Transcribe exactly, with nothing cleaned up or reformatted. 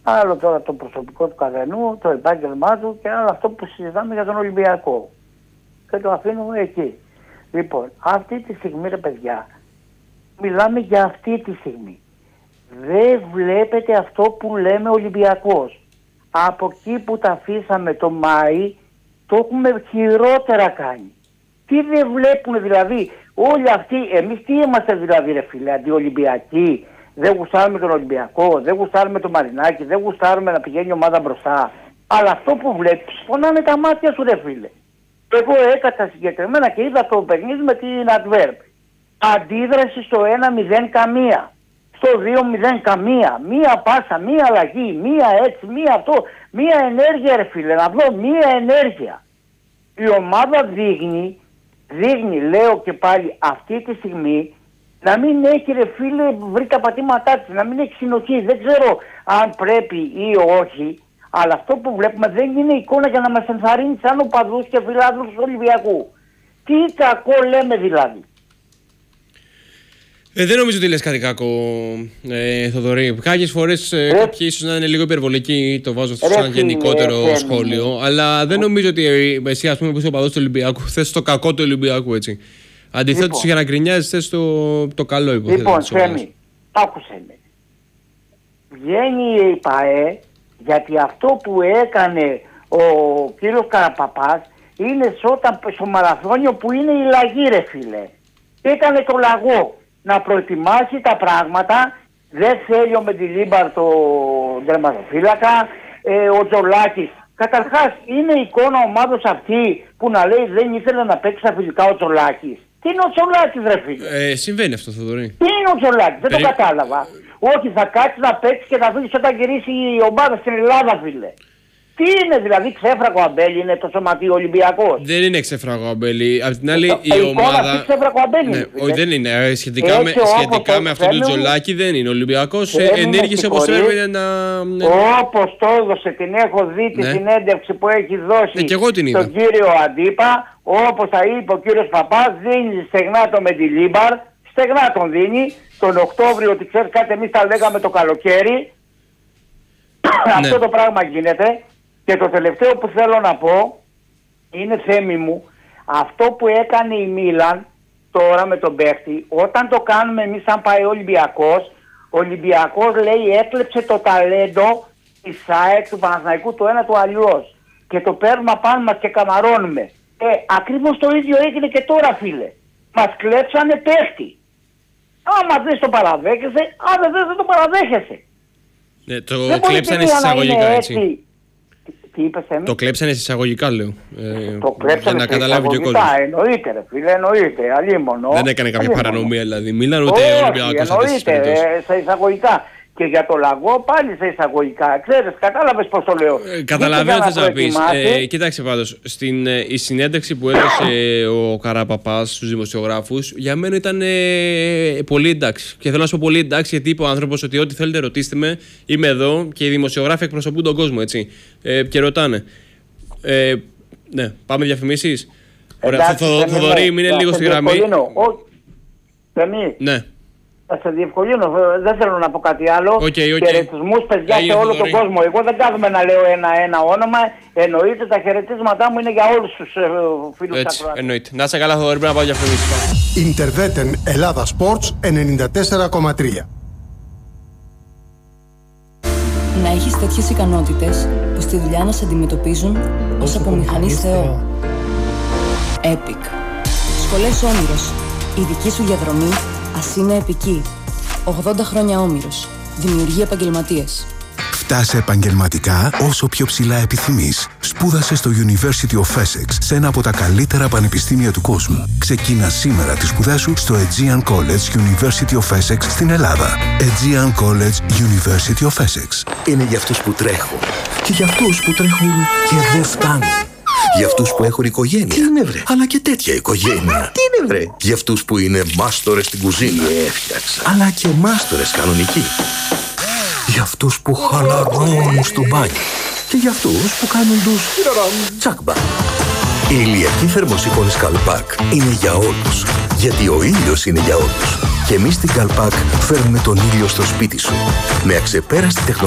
άλλο τώρα το προσωπικό του καθενού, το επάγγελμά του και άλλο αυτό που συζητάμε για τον Ολυμπιακό. Και το αφήνουμε εκεί. Λοιπόν, αυτή τη στιγμή ρε παιδιά, μιλάμε για αυτή τη στιγμή. Δεν βλέπετε αυτό που λέμε Ολυμπιακός. Από εκεί που τα αφήσαμε το Μάη, το έχουμε χειρότερα κάνει. Τι δεν βλέπουν δηλαδή όλοι αυτοί, εμείς τι είμαστε δηλαδή ρε φίλε, αντιολυμπιακοί, δεν γουστάρουμε τον Ολυμπιακό, δεν γουστάρουμε τον Μαρινάκη, δεν γουστάρουμε να πηγαίνει η ομάδα μπροστά. Αλλά αυτό που βλέπεις, φωνάνε τα μάτια σου ρε φίλε. Εγώ έκατσα συγκεκριμένα και είδα το παιχνίδι με την Adverb. Αντίδραση στο ένα μηδέν καμία. Στο δύο μηδέν καμία. Μία πάσα, μία αλλαγή, μία έτσι, μία αυτό. Μία ενέργεια ρε φίλε, να δω μία ενέργεια. Η ομάδα δείχνει, δείχνει λέω και πάλι αυτή τη στιγμή να μην έχει ρε φίλε βρει τα πατήματά της, να μην έχει συνοχή. Δεν ξέρω αν πρέπει ή όχι. Αλλά αυτό που βλέπουμε δεν είναι εικόνα για να μας ενθαρρύνει σαν οπαδούς και φιλάθλους του Ολυμπιακού. Τι κακό λέμε δηλαδή. Ε, δεν νομίζω ότι λες κάτι κακό, ε, Θοδωρή. Κάποιες φορές ε, κάποιοι ίσως να είναι λίγο υπερβολικοί, το βάζω αυτό σαν γενικότερο ε, σχόλιο. Ε, αλλά δεν νομίζω ότι ε, εσύ, ας πούμε, που είσαι οπαδός του Ολυμπιακού, θες το κακό του Ολυμπιακού, έτσι. Αντιθέτως, λοιπόν, για να γκρινιάζεις, θες το, το καλό υποθέτω. Λοιπόν, Θέμη, άκουσε με. Βγαίνει η ΠΑΕ, γιατί αυτό που έκανε ο κύριος Καραπαπάς είναι όταν, στο μαραθώνιο που είναι η λαγή ρε φίλε. Έκανε το λαγό να προετοιμάσει τα πράγματα. Δεν θέλει ο Μεντιλίμπαρ το τερματοφύλακα, ε, ο Τζολάκης. Καταρχάς είναι εικόνα ομάδος αυτή που να λέει δεν ήθελε να παίξει τα φιλικά ο Τζολάκης. Τι είναι ο Τζολάκης ρε φίλε. Ε, συμβαίνει αυτό Θοδωρή. Τι είναι ο Τζολάκης, δεν Περί... το κατάλαβα. Όχι, θα κάτσει να παίξει και θα δεις όταν γυρίσει η ομάδα στην Ελλάδα, φίλε. Τι είναι δηλαδή, ξέφραγο αμπέλι είναι το σωματείο Ολυμπιακός. Δεν είναι ξέφραγο αμπέλι. Απ' την άλλη, η, η ομάδα. Αυτή ξέφραγο αμπέλι. Ναι, όχι, δεν είναι. Σχετικά με, σχετικά με αυτό το Τζολάκι δεν είναι. Ο Ολυμπιακός ενέργησε όπως έπρεπε να. Όπως το έδωσε, την έχω δει τη ναι. συνέντευξη που έχει δώσει ναι, στον κύριο Αντίπα. Όπως θα είπε ο κύριος Παπάς, δίνει στεγνά το Μεντιλίμπαρ. Στεγνά τον δίνει. Τον Οκτώβριο, ότι ξέρεις κάτι, εμείς τα λέγαμε το καλοκαίρι. Ναι. Αυτό το πράγμα γίνεται. Και το τελευταίο που θέλω να πω είναι, Θέμη μου, αυτό που έκανε η Μίλαν τώρα με τον παίχτη, όταν το κάνουμε εμείς σαν πάει ο Ολυμπιακός, ο Ολυμπιακός λέει έκλεψε το ταλέντο της ΑΕΚ του Παναθηναϊκού το ένα του αλλιώς. Και το παίρνουμε απάνω μας και καμαρώνουμε. Ε, ακριβώς το ίδιο έγινε και τώρα φίλε. Μας κλέψανε παίχτη. Άμα δεν το παραδέχεσαι, αν δεν δεν το παραδέχεσαι. Ναι, το κλέψανε εισαγωγικά έτσι. έτσι. Τι είπες, Έμι? Το κλέψανε εισαγωγικά λέω. Ε, το κλέψανε για να καταλάβει και ο κόσμος. Εννοείται ρε φίλε, εννοείται, αλίμονο. Δεν έκανε κάποια αλίμονο. παρανομία δηλαδή. Μίλαν ούτε ο Ολυμπιακός αυτές τις περιπτώσεις. Εννοείται, σε εισαγωγικά. Και για το λαγό πάλι σε εισαγωγικά. Ξέρεις, κατάλαβες πώς το λέω. Ε, καταλαβαίνω τι θες να πεις. Ε, κοίταξε πάντως, στην, ε, η συνέντευξη που έδωσε ο Καραπαπάς στους δημοσιογράφους, για μένα ήταν ε, πολύ εντάξει. Και θέλω να σου πω πολύ εντάξει, γιατί είπε ο άνθρωπος ότι ό,τι θέλετε ρωτήστε με, είμαι εδώ και οι δημοσιογράφοι εκπροσωπούν τον κόσμο, έτσι. Ε, και ρωτάνε. Ε, ναι, πάμε διαφημίσεις. Ωραία, Θοδωρή, μείνε λίγο στη γραμμή. Ναι. Θα σε διευκολύνω, δεν θέλω να πω κάτι άλλο. Okay, okay. Χαιρετισμούς παιδιά σε όλο τον κόσμο. Εγώ δεν κάθομαι να λέω ένα-ένα όνομα. Εννοείται τα χαιρετίσματά μου είναι για όλους τους ε, φίλους της ακροατές. Εννοείται. Να είσαι καλά Θοδωρή, πρέπει να πάω για φρονήσεις. Ιντερβέτεν Ελλάδα Sports ενενήντα τέσσερα κόμμα τρία. Να έχεις τέτοιες ικανότητες που στη δουλειά να σε αντιμετωπίζουν ως από μηχανής Θεό. Epic. Σχολές Όμηρος. Η δική σου διαδρομή ας είναι επική. ογδόντα χρόνια Όμηρος. Δημιουργεί επαγγελματίες. Φτάσε επαγγελματικά όσο πιο ψηλά επιθυμείς. Σπούδασε στο University of Essex, σε ένα από τα καλύτερα πανεπιστήμια του κόσμου. Ξεκίνα σήμερα τη σπουδά σου στο Aegean College University of Essex στην Ελλάδα. Aegean College University of Essex. Είναι για αυτούς που τρέχουν και για αυτούς που τρέχουν και δεν φτάνουν. Για αυτούς που έχουν οικογένεια. Τι είναι βρε? Αλλά και τέτοια οικογένεια. Τι είναι βρε? Για αυτούς που είναι μάστορες στην κουζίνα. Τι έφτιαξα. Αλλά και μάστορες κανονικοί. Για αυτούς που χαλαρώνουν στο μπάνιο. Και για αυτούς που κάνουν τους τσάκμπα. Η ηλιακή θερμοσύφωνη Καλπάκ είναι για όλους. Γιατί ο ήλιος είναι για όλους. Και εμείς στην Καλπάκ φέρνουμε τον ήλιο στο σπίτι σου. Με αξεπέραστη τεχνολογία.